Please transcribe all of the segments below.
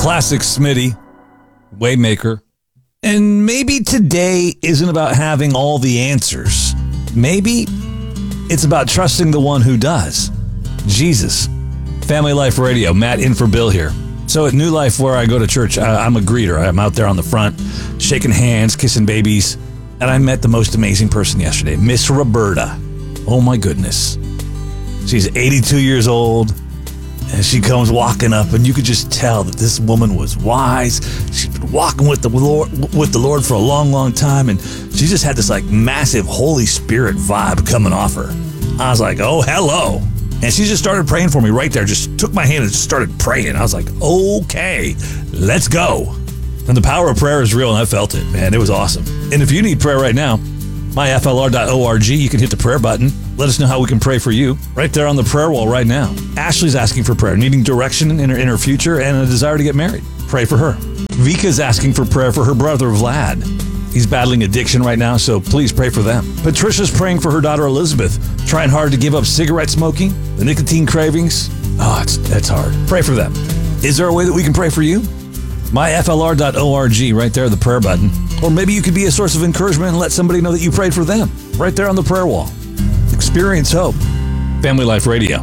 Classic Smitty, Waymaker. And maybe today isn't about having all the answers. Maybe it's about trusting the one who does, Jesus. Family Life Radio, Matt in for Bill here. So at New Life, where I go to church, I'm a greeter. I'm out there on the front, shaking hands, kissing babies. And I met the most amazing person yesterday, Miss Roberta. Oh my goodness. She's 82 years old. And she comes walking up, and you could just tell that this woman was wise. She's been walking with the Lord for a long, long time, and she just had this like massive Holy Spirit vibe coming off her. I was like, oh, hello. And she just started praying for me right there, just took my hand and just started praying. I was like, okay, let's go. And the power of prayer is real, and I felt it, man. It was awesome. And if you need prayer right now, myflr.org, you can hit the prayer button. Let us know how we can pray for you right there on the prayer wall right now. Ashley's asking for prayer, needing direction in her future and a desire to get married. Pray for her. Vika's asking for prayer for her brother, Vlad. He's battling addiction right now, so please pray for them. Patricia's praying for her daughter, Elizabeth, trying hard to give up cigarette smoking, the nicotine cravings. Oh, that's hard. Pray for them. Is there a way that we can pray for you? myflr.org, right there, the prayer button. Or maybe you could be a source of encouragement and let somebody know that you prayed for them, right there on the prayer wall. Experience hope. Family Life Radio.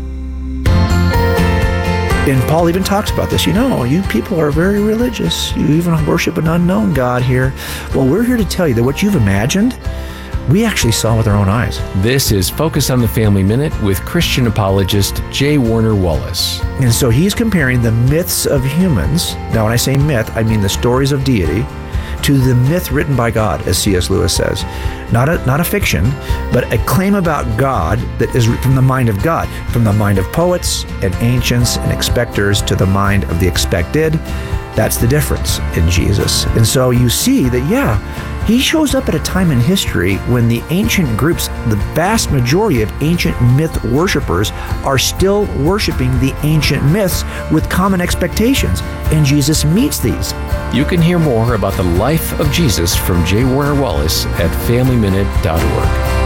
And Paul even talks about this. You know, you people are very religious. You even worship an unknown God here. Well, we're here to tell you that what you've imagined, we actually saw with our own eyes. This is Focus on the Family Minute with Christian apologist J. Warner Wallace. And so he's comparing the myths of humans. Now, when I say myth, I mean the stories of deity, to the myth written by God, as C.S. Lewis says. Not a fiction, but a claim about God that is from the mind of God, from the mind of poets and ancients and expectors to the mind of the expected. That's the difference in Jesus. And so you see that, he shows up at a time in history when the ancient groups, the vast majority of ancient myth worshipers, are still worshiping the ancient myths with common expectations. And Jesus meets these. You can hear more about the life of Jesus from J. Warner Wallace at FamilyMinute.org.